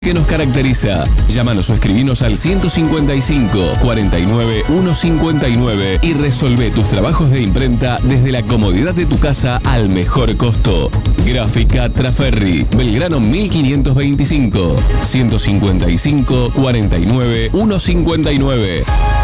que nos caracteriza. Llámanos o escribinos al 155 49 159 y resolvé tus trabajos de imprenta desde la comodidad de tu casa al mejor costo. Gráfica Traferri, Belgrano 1525, 155 49 159.